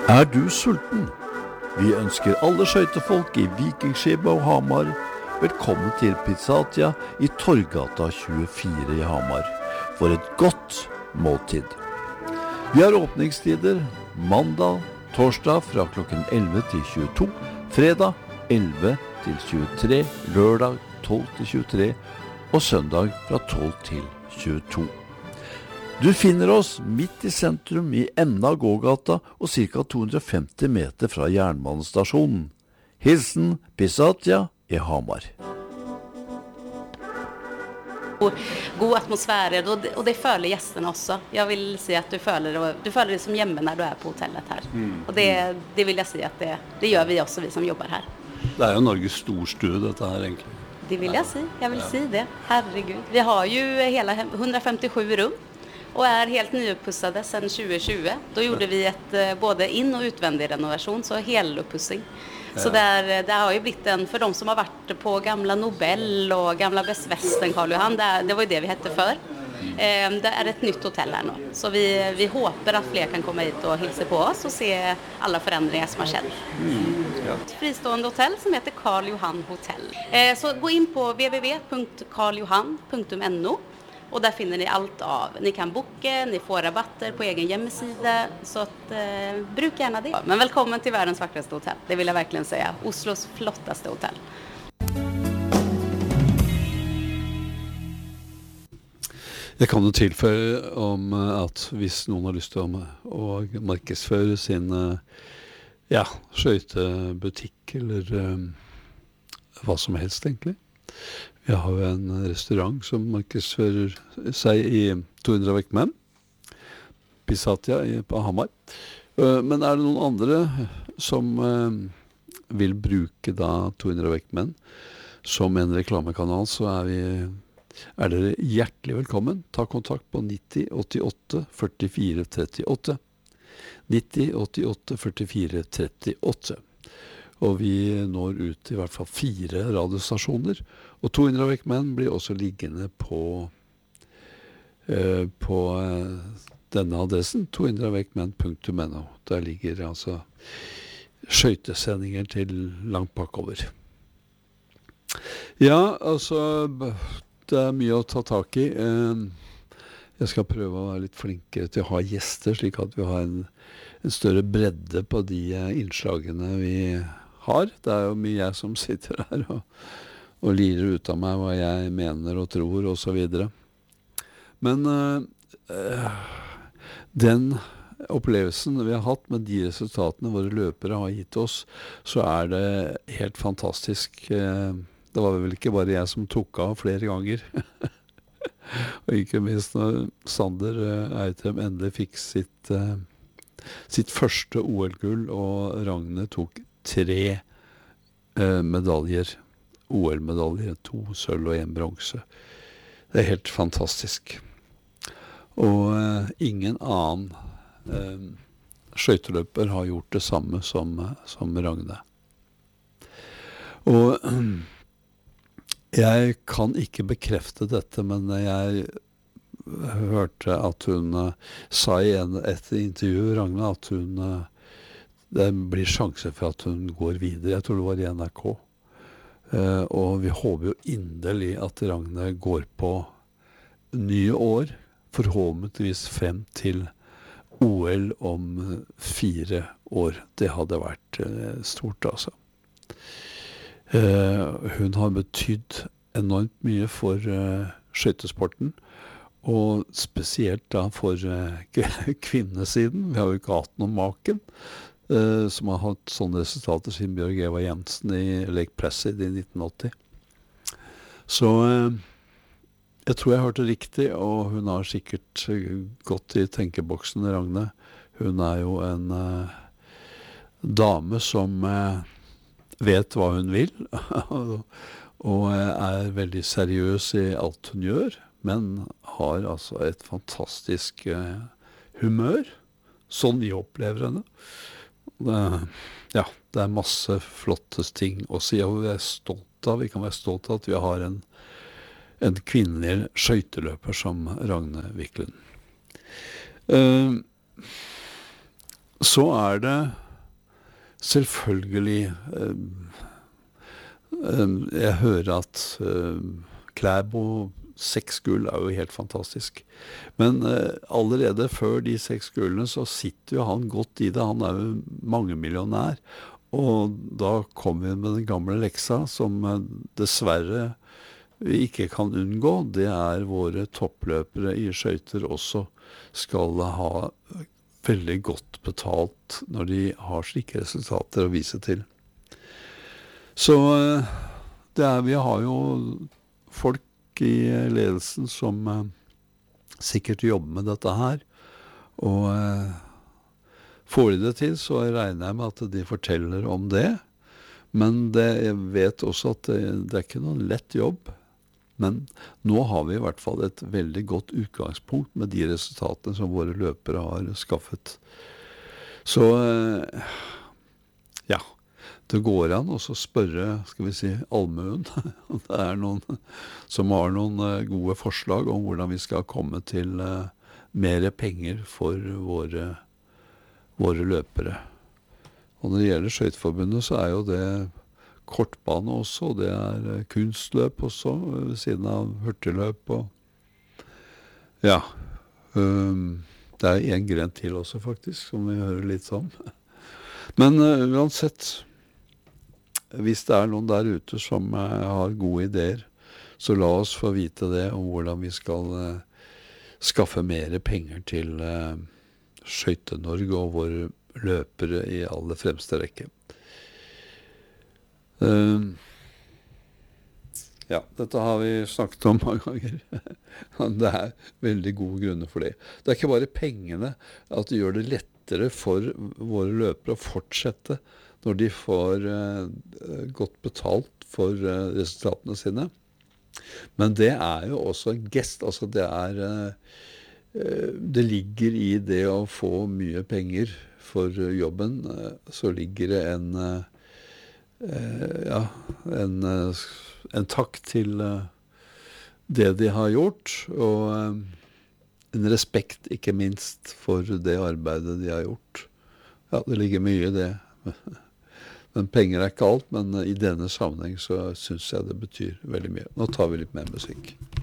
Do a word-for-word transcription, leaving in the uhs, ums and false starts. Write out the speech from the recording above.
Er du sulten? Vi ønsker alle skøytefolk i Vikingskipet og Hamar velkommen til Pizzatia i Torggata tjuefire i Hamar for et godt måltid. Vi har åpningstider mandag, torsdag fra klokken elleve til tjueto, fredag elleve til tjuetre, lørdag tolv til tjuetre og søndag fra tolv til tjueto. Du finner oss midt i sentrum i enden av gågata og ca. to hundre og femti meter fra jernbanestasjonen. Hilsen Pizzatia i Hamar. God atmosfär och det, och det føler gästerna också. Jag vill säga att du føler du føler det som hemma när du är på hotellet här. Mm. Och det det vill jag säga att det det gör vi också vi som jobbar här. Det är ju Norges storstue detta här egentligen. Det vill jag säga. Jag vill ja. säga det. Herregud. Vi har ju hela hundrafemtiosju rum. Och är helt nyuppussade sedan tjugo tjugo. Då gjorde vi ett både in- och utvändig renovation, så heluppussing. Ja. Så där, där har ju blivit en, för de som har varit på gamla Nobel och gamla Best Western Karl Johan, det, det var ju det vi hette för. Mm. Eh, det är ett nytt hotell här nu. Så vi, vi hoppas att fler kan komma hit och hilsa på oss och se alla förändringar som har skett. Mm. Ja. Ett fristående hotell som heter Karl Johan Hotel. Eh, så gå in på w w w punkt karl johan punkt no. Och där finner ni allt av. Ni kan boka, ni får rabatter på egen hemsida. Så att, eh, bruk gärna det. Men välkommen till världens vackraste hotell. Det vill jag verkligen säga. Oslos flottaste hotell. Jeg kan jo tilføye om at hvis noen har lyst til å, å markedsføre sin ja, skøytebutikk eller um, hva som helst egentlig. Vi har jo en restaurant som markedsfører seg i to hundre Vekkmenn, Pizzatia på Hamar. Men er det noen andre som vil bruke da to hundre Vekkmenn som en reklamekanal, så er, vi, er dere hjertelig velkommen. Ta kontakt på nitti åttiåtte førtifire trettiåtte. nitti åttiåtte førtifire trettiåtte. Og vi når ut i hvert fall fire radiostasjoner. Og to hundre Vekkmenn blir også liggende på, eh, på eh, denne adressen, to hundre vekkmenn punktum no. Der ligger altså skøytesendinger til langt bakover. Ja, altså, det er mye å ta tak i. Eh, jeg skal prøve å være litt flinkere til å ha gjester, slik at vi har en, en større bredde på de eh, innslagene vi har. Det er jo mye jeg som sitter her og, og lirer ut av meg hva jeg mener og tror og så videre. Men uh, uh, den opplevelsen vi har hatt med de resultatene våre løpere har gitt oss, så er det helt fantastisk. Uh, det var vel ikke bare jeg som tok av flere ganger. Og ikke minst når Sander uh, Eitrem endelig fikk sitt, uh, sitt første O L-gull, og Ragne tok tre eh, medaljer, O L-medaljer, to sølv og en bronse. Det er helt fantastisk. Og eh, ingen annen eh, skøyteløper har gjort det samme som, som Ragne. Og jeg kan ikke bekrefte dette, men jeg hørte at hun uh, sa i en, et intervju, Ragne, at hun uh, det blir sjanse for at hun går videre. Jeg tror det var i N R K. Uh, og vi håper jo inderlig at Ragne går på nye år, forhåpentligvis frem til O L om fire år. Det hadde vært uh, stort, altså. Uh, hun har betydd enormt mye for uh, skøytesporten, og spesielt da for uh, kvinnesiden. Vi har jo ikke hatt noen maken. Uh, som har hatt sånne resultater siden Bjørg Eva Jensen i Lake Placid i nitten åtti. Så uh, jeg tror jeg hørte riktig, og hun har sikkert uh, gått i tenkeboksen, Ragne. Hun er jo en uh, dame som uh, vet hva hun vil, og, og uh, er veldig seriøs i alt hun gjør, men har altså et fantastisk uh, humør, sånn vi opplever henne. Det, ja, det er masse flotte ting å si, og vi er stolt av, vi kan være stolt av at vi har en, en kvinnelig skøyteløper som Ragne Wiklund. Uh, Så er det selvfølgelig eh, eh, Jeg hører at eh, Klæbo seks gull er jo helt fantastisk. Men eh, allerede før de seks gullene så sitter jo han godt i det. Han er jo mangemillionær. Og da kommer vi med den gamle leksa som eh, dessverre vi ikke kan unngå. Det er våre toppløpere i skøyter også skal ha veldig godt betalt når de har slike resultater å vise til. Så eh, det er, vi har jo folk i ledelsen som eh, sikkert jobber med dette her, og eh, får de det til, så regner jeg med at de forteller om det, men det, jeg vet også at det, det er ikke noen lett jobb, men nå har vi i hvert fall et veldig godt utgangspunkt med de resultatene som våre løpere har skaffet. Så eh, ja, det går an også spørre, skal vi si, allmuen, om det er noen som har noen gode forslag om hvordan vi skal komme til uh, mer penger for våre, våre løpere. Og når det gjelder Skøyteforbundet, så er jo det kortbane også, det er kunstløp også, ved siden av hurtigløp. Og ja, um, det er en gren til også faktisk, som vi hører litt om. Men uh, uansett, hvis det er noen der ute som uh, har gode ideer, så la oss få vite det om hvordan vi skal uh, skaffe mer penger til uh, Skøyte-Norge og våre løpere i aller fremste rekke. Uh, ja, dette har vi snakket om mange ganger. Det er veldig gode grunner for det. Det er ikke bare pengene at det gjør det lettere for våre løpere å fortsette når de får uh, godt betalt for uh, resultatene sine. Men det er jo også en gest, altså det er, uh, uh, det ligger i det å få mye penger for uh, jobben, uh, så ligger det en, uh, uh, ja, en, uh, en takk til uh, det de har gjort, og uh, en respekt ikke minst for det arbeidet de har gjort. Ja, det ligger mye i det. Men penger er ikke alt, men i denne sammenheng så synes jeg det betyr veldig mye. Nå tar vi litt mer musikk.